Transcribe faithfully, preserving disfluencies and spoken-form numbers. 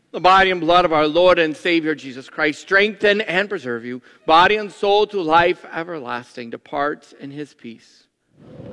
The body and blood of our Lord and Savior Jesus Christ strengthen and preserve you, body and soul to life everlasting. Depart in his peace.